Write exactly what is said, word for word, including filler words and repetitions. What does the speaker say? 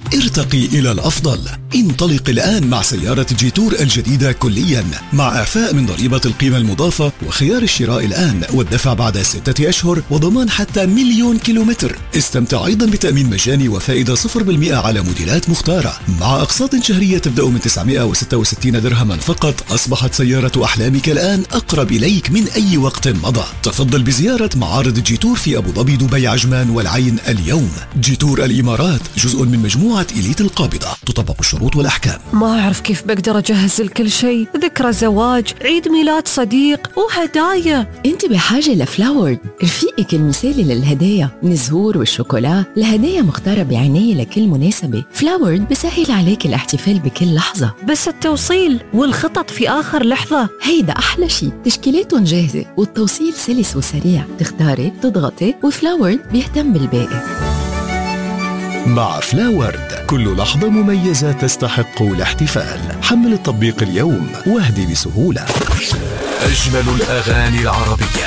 ارتقي إلى الأفضل. انطلق الآن مع سيارة جيتور الجديدة كليا، مع إعفاء من ضريبة القيمة المضافة وخيار الشراء الآن والدفع بعد ستة أشهر وضمان حتى مليون كيلومتر. استمتع أيضا بتأمين مجاني وفائدة صفر بالمئة على موديلات مختارة مع أقساط شهرية تبدأ من تسعمائة وستة وستين درهما فقط. أصبحت سيارة أحلامك الآن أقرب إليك من أي وقت مضى. تفضل بزيارة معارض جيتور في أبو ظبي، دبي، عجمان والعين اليوم. جيتور الإمارات جزء من مجموعة إليت القابضة، تطبق الشروط والأحكام. ما أعرف كيف بقدر أجهز لكل شيء، ذكرى زواج، عيد ميلاد صديق وهدايا. أنت بحاجة لفلاورد، رفيقك المثالي للهدايا، من الزهور والشوكولا لهدايا مختارة بعناية لكل مناسبة. فلاورد بسهل عليك الاحتفال بكل لحظة، بس التوصيل والخطط في آخر لحظة هيدا أحلى شيء. تشكيلاتهم جاهزة والتوصيل سلس وسريع، تختاري تضغطي وفلاورد بيهتم بالباقي. مع فلاورد كل لحظة مميزة تستحق الاحتفال. حمل التطبيق اليوم واهدي بسهولة. أجمل الأغاني العربية